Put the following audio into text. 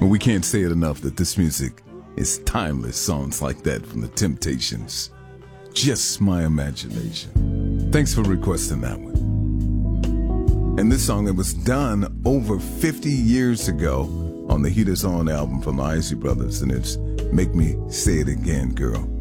Well, we can't say it enough that this music is timeless. Songs like that from the Temptations. Just my imagination. Thanks for requesting that one. And this song, it was done over 50 years ago on the Heat Is On album from the Isley Brothers, and it's Make Me Say It Again, Girl.